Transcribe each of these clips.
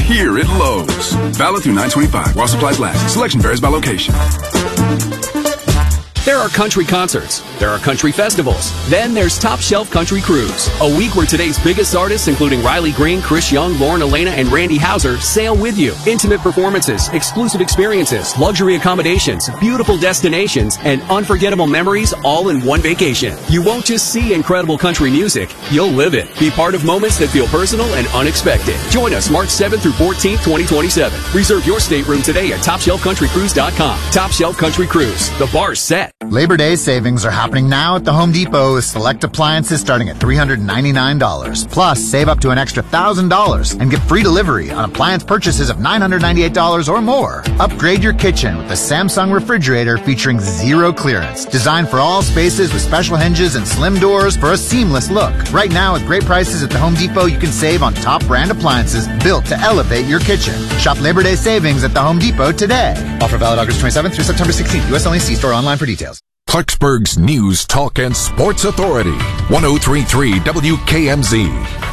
here at Lowe's. Valid through 9/25 while supplies last. Selection varies by location. There are country concerts. There are country festivals. Then there's Top Shelf Country Cruise, a week where today's biggest artists, including Riley Green, Chris Young, Lauren Elena, and Randy Houser, sail with you. Intimate performances, exclusive experiences, luxury accommodations, beautiful destinations, and unforgettable memories all in one vacation. You won't just see incredible country music, you'll live it. Be part of moments that feel personal and unexpected. Join us March 7th through 14th, 2027. Reserve your stateroom today at TopShelfCountryCruise.com. Top Shelf Country Cruise. The bar's set. Labor Day savings are happening now at the Home Depot with select appliances starting at $399. Plus, save up to an extra $1,000 and get free delivery on appliance purchases of $998 or more. Upgrade your kitchen with the Samsung refrigerator featuring zero clearance. Designed for all spaces with special hinges and slim doors for a seamless look. Right now, with great prices at the Home Depot, you can save on top brand appliances built to elevate your kitchen. Shop Labor Day savings at the Home Depot today. Offer valid August 27th through September 16th. U.S. only. See store online for details. Clarksburg's News, Talk, and Sports Authority, 103.3 WKMZ.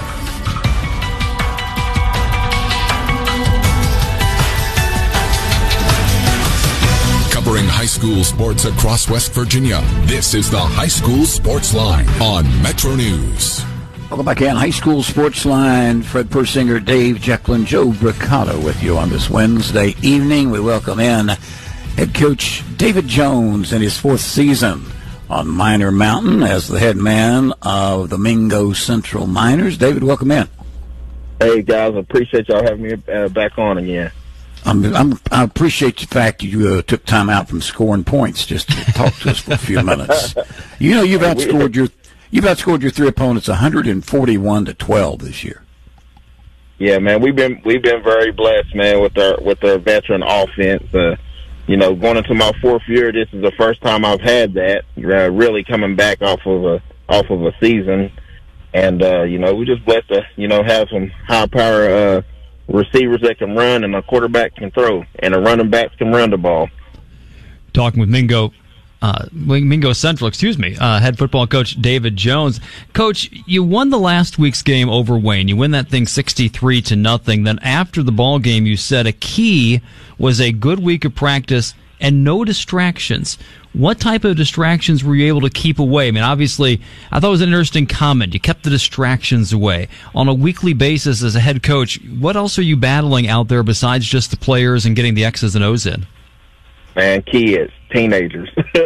Covering high school sports across West Virginia, this is the High School Sports Line on Metro News. Welcome back in. High School Sports Line. Fred Persinger, Dave Jekyll, Joe Bricado with you on this Wednesday evening. We welcome in head coach David Jones in his fourth season on Miner Mountain as the head man of the Mingo Central Miners. David, welcome in. Hey, guys. I appreciate y'all having me back on again. I appreciate the fact you took time out from scoring points just to talk to us for a few minutes. You know, you've outscored your three opponents 141-12 this year. Yeah, man. We've been very blessed, man, with our veteran offense. You know, going into my fourth year, this is the first time I've had that. Really coming back off of a season, and you know, we're just blessed to have some high power receivers that can run, and a quarterback can throw, and the running backs can run the ball. Talking with Mingo Central, head football coach David Jones. Coach, you won the last week's game over Wayne. You win that thing 63-0. Then after the ball game, you said a key was a good week of practice and no distractions. What type of distractions were you able to keep away? I mean, obviously, I thought it was an interesting comment. You kept the distractions away. On a weekly basis as a head coach, what else are you battling out there besides just the players and getting the X's and O's in? Man, kids, teenagers.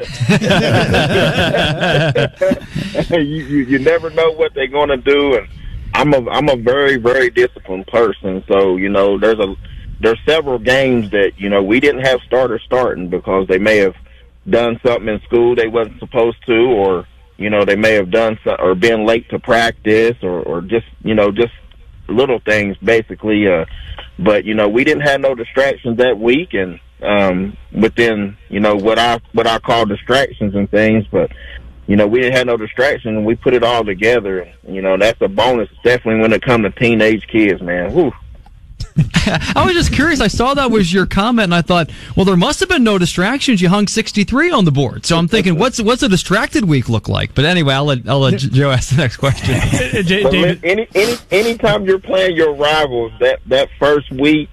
you never know what they're going to do, and I'm a very, very disciplined person. So there's several games that we didn't have starters starting because they may have done something in school they wasn't supposed to, or they may have done or been late to practice, or just little things basically. But we didn't have no distractions that week, and within what I call distractions and things, but we didn't have no distraction, and we put it all together. That's a bonus, definitely when it comes to teenage kids, man. Whew. I was just curious. I saw that was your comment, and I thought, well, there must have been no distractions. You hung 63 on the board, so I'm thinking, what's a distracted week look like? But anyway, I'll let Joe ask the next question. David, anytime you're playing your rivals, that first week,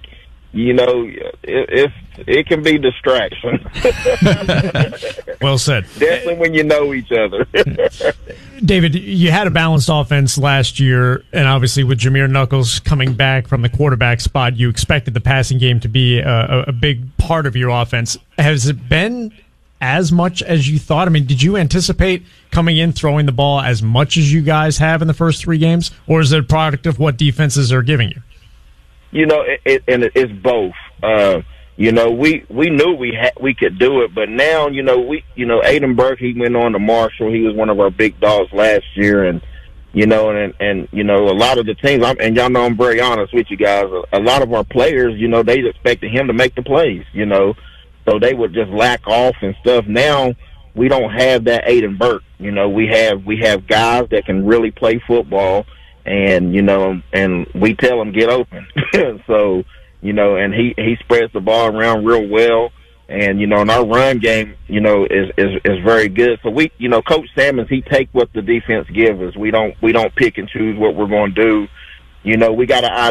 it can be distraction. Well said. Definitely when you know each other. David, you had a balanced offense last year, and obviously with Jameer Knuckles coming back from the quarterback spot, you expected the passing game to be a big part of your offense. Has it been as much as you thought? I mean, did you anticipate coming in throwing the ball as much as you guys have in the first three games, or is it a product of what defenses are giving you? It's both. We knew we could do it, but now, Aiden Burke, he went on to Marshall. He was one of our big dogs last year, and a lot of the teams, and y'all know I'm very honest with you guys, a lot of our players, they expected him to make the plays, so they would just lack off and stuff. Now we don't have that Aiden Burke. We have guys that can really play football, and and we tell them get open. So and he spreads the ball around real well, and and our run game is very good. So we Coach Sammons, he take what the defense gives us. We don't pick and choose what we're going to do. We got an